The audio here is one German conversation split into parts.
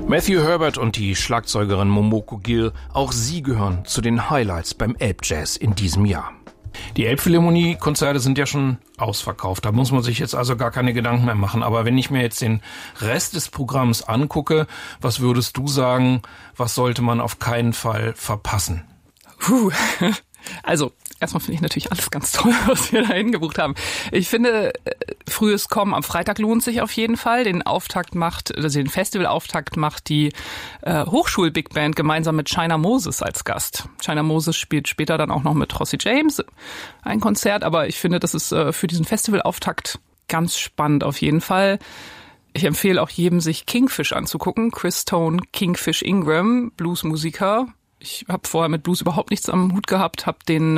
Matthew Herbert und die Schlagzeugerin Momoko Gill, auch sie gehören zu den Highlights beim Elbjazz in diesem Jahr. Die Elbphilharmonie-Konzerte sind ja schon ausverkauft, da muss man sich jetzt also gar keine Gedanken mehr machen. Aber wenn ich mir jetzt den Rest des Programms angucke, was würdest du sagen, was sollte man auf keinen Fall verpassen? Also, erstmal finde ich natürlich alles ganz toll, was wir da hingebucht haben. Ich finde, frühes Kommen am Freitag lohnt sich auf jeden Fall. Den Festivalauftakt macht die Hochschul-Big Band gemeinsam mit China Moses als Gast. China Moses spielt später dann auch noch mit Rossi James ein Konzert, aber ich finde, das ist für diesen Festivalauftakt ganz spannend auf jeden Fall. Ich empfehle auch jedem, sich Kingfish anzugucken. Chris Tone, Kingfish Ingram, Bluesmusiker. Ich habe vorher mit Blues überhaupt nichts am Hut gehabt, habe den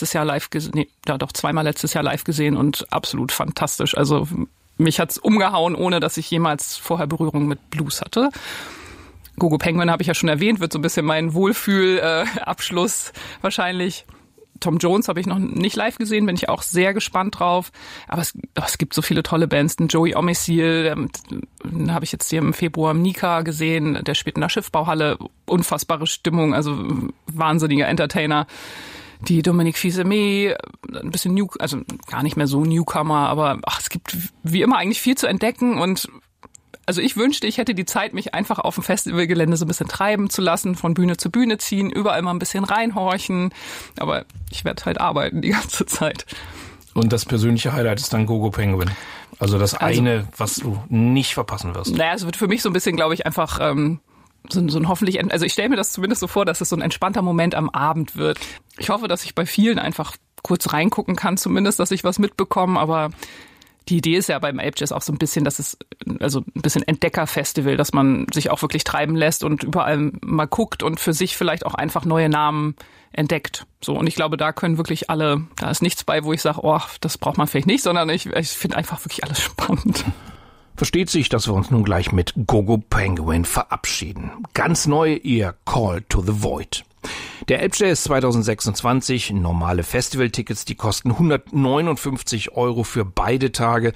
zweimal letztes Jahr live gesehen und absolut fantastisch. Also mich hat's umgehauen, ohne dass ich jemals vorher Berührung mit Blues hatte. Gogo Penguin habe ich ja schon erwähnt, wird so ein bisschen mein Wohlfühl-Abschluss wahrscheinlich. Tom Jones habe ich noch nicht live gesehen, bin ich auch sehr gespannt drauf. Aber es gibt so viele tolle Bands. Den Joey Omesil, den habe ich jetzt hier im Februar im Nika gesehen. Der spielt in der Schiffbauhalle. Unfassbare Stimmung, also wahnsinniger Entertainer. Die Dominique Fils-Aimé, ein bisschen also gar nicht mehr so Newcomer, aber es gibt wie immer eigentlich viel zu entdecken und also ich wünschte, ich hätte die Zeit, mich einfach auf dem Festivalgelände so ein bisschen treiben zu lassen, von Bühne zu Bühne ziehen, überall mal ein bisschen reinhorchen. Aber ich werde halt arbeiten die ganze Zeit. Und das persönliche Highlight ist dann Gogo Penguin. Also das eine, was du nicht verpassen wirst. Naja, es wird für mich so ein bisschen, glaube ich, einfach so ein hoffentlich, also ich stelle mir das zumindest so vor, dass es so ein entspannter Moment am Abend wird. Ich hoffe, dass ich bei vielen einfach kurz reingucken kann, zumindest, dass ich was mitbekomme, aber die Idee ist ja beim Elbjazz auch so ein bisschen, dass es also ein bisschen Entdeckerfestival, dass man sich auch wirklich treiben lässt und überall mal guckt und für sich vielleicht auch einfach neue Namen entdeckt. So, und ich glaube, da können wirklich alle, da ist nichts bei, wo ich sage, das braucht man vielleicht nicht, sondern ich finde einfach wirklich alles spannend. Versteht sich, dass wir uns nun gleich mit Gogo Penguin verabschieden. Ganz neu ihr Call to the Void. Der Elbjazz 2026, normale Festivaltickets, die kosten 159 € für beide Tage,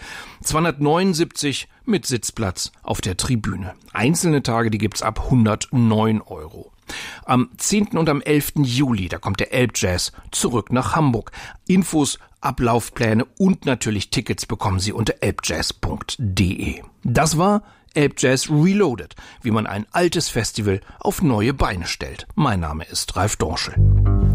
279 mit Sitzplatz auf der Tribüne. Einzelne Tage, die gibt's ab 109 €. Am 10. und am 11. Juli, da kommt der Elbjazz zurück nach Hamburg. Infos, Ablaufpläne und natürlich Tickets bekommen Sie unter elbjazz.de. Das war Elbjazz Reloaded, wie man ein altes Festival auf neue Beine stellt. Mein Name ist Ralf Dorschel.